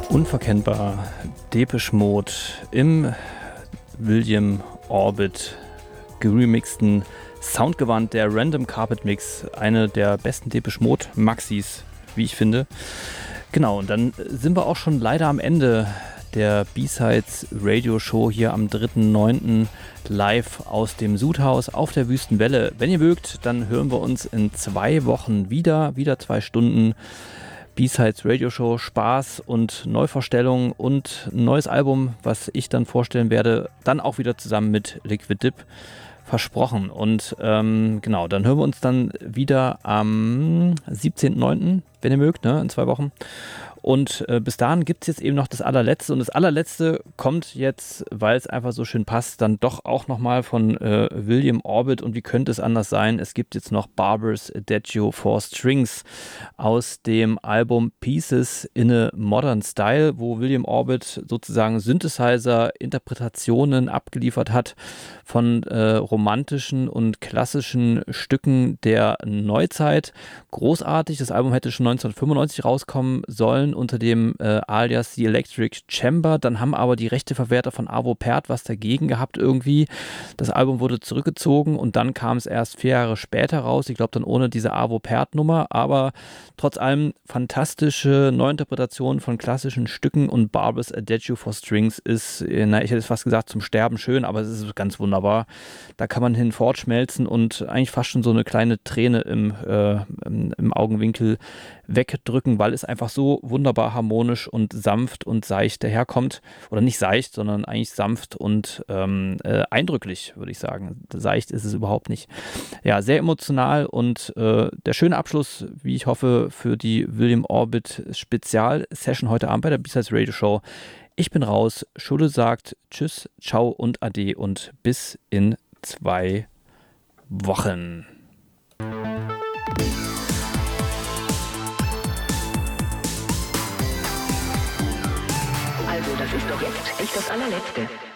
Unverkennbar, Depeche Mode im William Orbit geremixten Soundgewand, der Random Carpet Mix, eine der besten Depeche Mode Maxis, wie ich finde. Genau, und dann sind wir auch schon leider am Ende der B-Sides Radio Show hier am 3.9. live aus dem Sudhaus auf der Wüstenwelle. Wenn ihr mögt, dann hören wir uns in 2 Wochen wieder 2 Stunden B-Sides Radio Show, Spaß und Neuvorstellung und ein neues Album, was ich dann vorstellen werde, dann auch wieder zusammen mit Liquid Dip, versprochen. Und genau, dann hören wir uns dann wieder am 17.9., wenn ihr mögt, ne, in 2 Wochen. Und bis dahin gibt es jetzt eben noch das Allerletzte. Und das Allerletzte kommt jetzt, weil es einfach so schön passt, dann doch auch nochmal von William Orbit. Und wie könnte es anders sein? Es gibt jetzt noch Barber's Adagio for Strings aus dem Album Pieces in a Modern Style, wo William Orbit sozusagen Synthesizer-Interpretationen abgeliefert hat von romantischen und klassischen Stücken der Neuzeit. Großartig. Das Album hätte schon 1995 rauskommen sollen unter dem Alias The Electric Chamber. Dann haben aber die Rechteverwerter von Arvo Pärt was dagegen gehabt irgendwie. Das Album wurde zurückgezogen und dann kam es erst 4 Jahre später raus. Ich glaube dann ohne diese Arvo Pärt-Nummer, aber trotz allem fantastische Neuinterpretationen von klassischen Stücken und Barber's Adagio for Strings ist, ich hätte es fast gesagt, zum Sterben schön, aber es ist ganz wunderbar. Da kann man hinfortschmelzen und eigentlich fast schon so eine kleine Träne im Augenwinkel wegdrücken, weil es einfach so wunderbar harmonisch und sanft und seicht daherkommt. Oder nicht seicht, sondern eigentlich sanft und eindrücklich, würde ich sagen. Seicht ist es überhaupt nicht. Ja, sehr emotional und der schöne Abschluss, wie ich hoffe, für die William Orbit Spezial-Session heute Abend bei der B-Sides Radio Show. Ich bin raus. Schule sagt Tschüss, Ciao und Ade und bis in 2 Wochen. Also, das ist doch jetzt echt das Allerletzte.